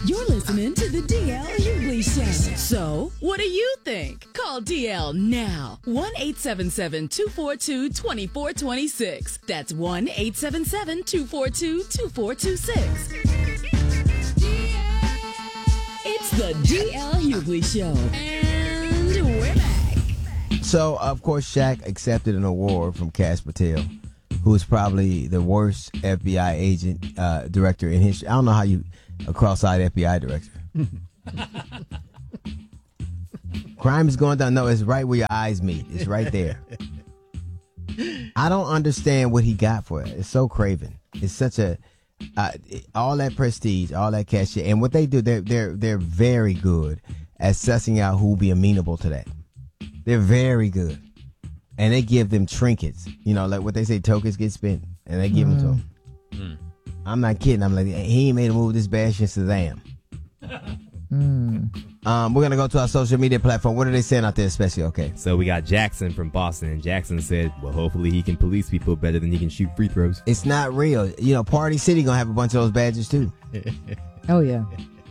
You're listening to the DL Hughley Show. So, what do you think? Call DL now. 1-877-242-2426. That's 1-877-242-2426. It's the DL Hughley Show. And we're back. So, of course, Shaq accepted an award from Kash Patel, who is probably the worst FBI agent director in history. I don't know how you a cross-eyed FBI director. Crime is going down. No, it's right where your eyes meet. It's right there. I don't understand what he got for it. It's so craven. It's such a all that prestige, all that cachet, and what they do, they're very good at sussing out who'll be amenable to that. They're very good, and they give them trinkets. You know, like what they say, tokens get spent, and they give them to them. I'm not kidding. I'm like, he ain't made a move this bad since Shazam. We're gonna go to our social media platform. What are they saying out there, especially? Okay, so we got Jackson from Boston, and Jackson said, well, hopefully he can police people better than he can shoot free throws. It's not real. You know, Party City gonna have a bunch of those badges too. Oh yeah.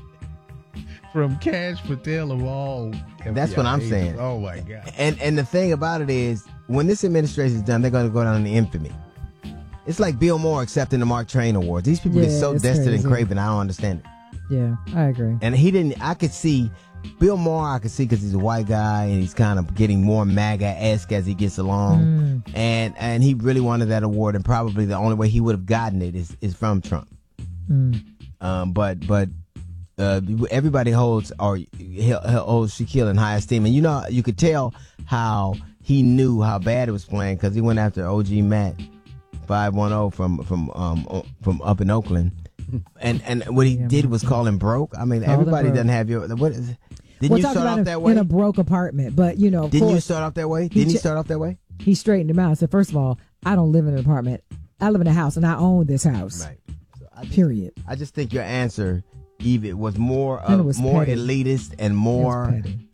From Kash Patel of all FBI That's what I'm agents. saying. Oh my God. And the thing about it is, when this administration is done, they're gonna go down in infamy. It's like Bill Moore accepting the Mark Twain Awards. These people get so destined and craven. I don't understand it. Yeah, I agree. And he didn't. I could see Bill Moore. I could see because he's a white guy and he's kind of getting more MAGA-esque as he gets along. And he really wanted that award. And probably the only way he would have gotten it is from Trump. But everybody holds Shaquille in high esteem. And you know, you could tell how he knew how bad it was playing because he went after OG Matt 510 from up in Oakland. And what he did was call him broke. I mean, everybody doesn't have your. What is? Didn't you start off that way? In a broke apartment, but you know, of didn't course, you start off that way? Didn't you start off that way? He straightened him out. Said, first of all, I don't live in an apartment. I live in a house, and I own this house. Right. So Period. I just think your answer, even was more more elitist and more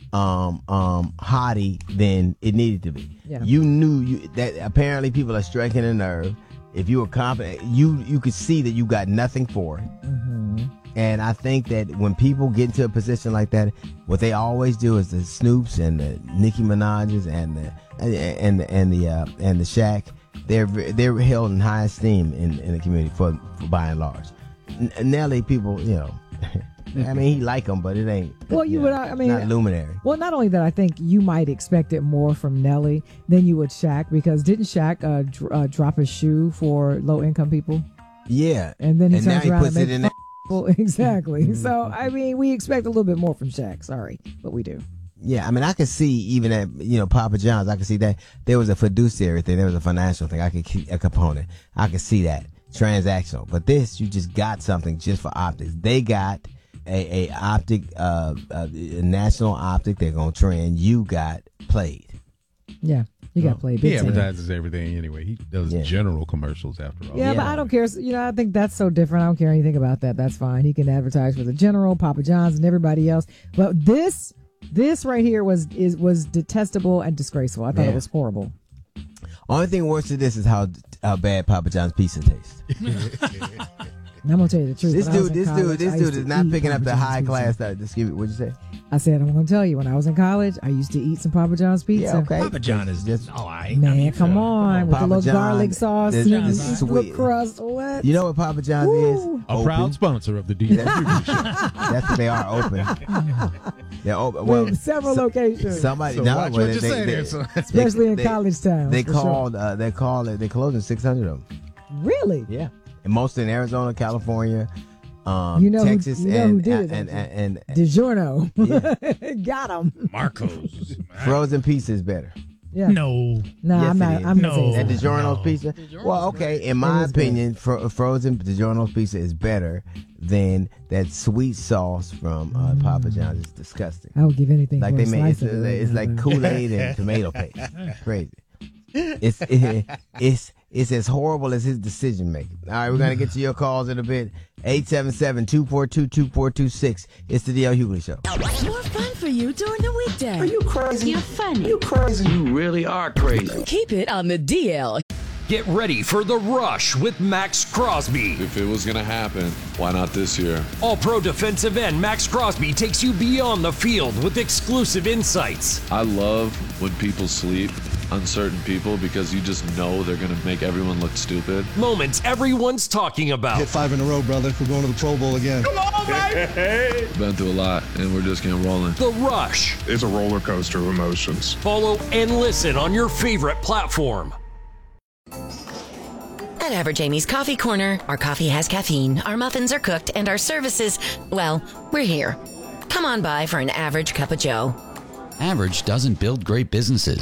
haughty than it needed to be. Yeah. You knew that apparently people are striking a nerve. If you were confident, you could see that you got nothing for it. And I think that when people get into a position like that, what they always do is the Snoops and the Nicki Minaj's and the Shaq, they're held in high esteem in the community for by and large. Nelly, people, you know. I mean, he like them, but it ain't. Well, not luminary. Well, not only that, I think you might expect it more from Nelly than you would Shaq, because didn't Shaq drop his shoe for low income people? Yeah, and then he turns now around puts and it in makes exactly. So I mean, we expect a little bit more from Shaq. Sorry, but we do. Yeah, I mean, I could see even at Papa John's, I could see that there was a fiduciary thing, there was a financial thing. I could keep a component. I could see that transactional, but this you just got something just for optics. They got a optic, a national optic. They're gonna trend. You got played. Yeah, you got played. Big He time. advertises everything anyway. He does general commercials after all. Yeah, but I don't care. You know, I think that's so different. I don't care anything about that. That's fine. He can advertise for the General, Papa John's, and everybody else. But this right here was detestable and disgraceful. I thought it was horrible. Only thing worse than this is how bad Papa John's pizza tastes. And I'm gonna tell you the truth. This dude is not picking up the high class. What'd you say? I said, I'm gonna tell you, when I was in college, I used to eat some Papa John's pizza. Yeah, okay. Papa John is just Man, come on, with Papa the little John, garlic sauce, the and the sweet crust. What? You know what Papa John's is? A proud sponsor of the DL Hughley Show. That's what they are, open. They're open. Well, several locations. Somebody, So no, watch well, what you say there, son. Especially in college towns. They for called. sure. They closing 600 of them. Really? Yeah, and most in Arizona, California, Texas, who did it, and DiGiorno. Got him. Marco's. frozen pizza is better. Yeah. No. No, Yes, I'm not. it is. I'm not No. saying That so. DiGiorno's pizza. Well, okay. In my opinion, frozen DiGiorno's pizza is better than that sweet sauce from Papa John's. It's disgusting. I would give anything Like for they a made slice of it. it's like Kool-Aid and tomato paste. Crazy. It's as horrible as his decision making. All right, we're gonna get to your calls in a bit. 877-242-2426. It's the DL Hughley Show. More fun for you during the weekday. Are you crazy? You're funny. You crazy. You really are crazy. Keep it on the DL. Get ready for The Rush with Max Crosby. If it was going to happen, why not this year? All-Pro defensive end Max Crosby takes you beyond the field with exclusive insights. I love when people sleep, uncertain people, because you just know they're going to make everyone look stupid. Moments everyone's talking about. Hit 5 in a row, brother. We're going to the Pro Bowl again. Come on, baby! Been through a lot, and we're just getting rolling. The Rush. It's a roller coaster of emotions. Follow and listen on your favorite platform. At Average Amy's Coffee Corner, our coffee has caffeine, our muffins are cooked, and our services, well, we're here. Come on by for an average cup of joe. Average doesn't build great businesses.